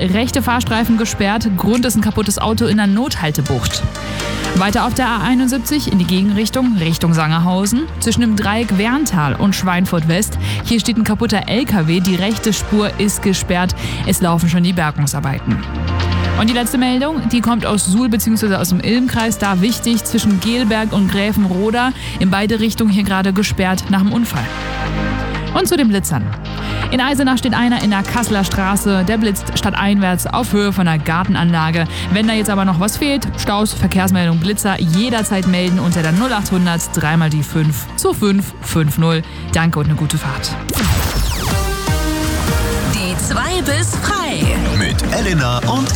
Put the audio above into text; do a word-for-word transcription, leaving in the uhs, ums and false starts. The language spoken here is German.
rechte Fahrstreifen gesperrt. Grund ist ein kaputtes Auto in der Nothaltebucht. Weiter auf der A einundsiebzig in die Gegenrichtung, Richtung Sangerhausen. Zwischen dem Dreieck Werntal und Schweinfurt West. Hier steht ein kaputter L K W. Die rechte Spur ist gesperrt. Es laufen schon die Bergungsarbeiten. Und die letzte Meldung, die kommt aus Suhl bzw. aus dem Ilmkreis. Da wichtig, zwischen Gelberg und Gräfenroda. In beide Richtungen hier gerade gesperrt nach dem Unfall. Und zu den Blitzern. In Eisenach steht einer in der Kasseler Straße. Der blitzt stadteinwärts auf Höhe von der Gartenanlage. Wenn da jetzt aber noch was fehlt, Staus, Verkehrsmeldung, Blitzer, jederzeit melden unter der null achthundert dreimal die fünf zu fünf fünf null. Danke und eine gute Fahrt. Die zwei bis frei. Mit Elena und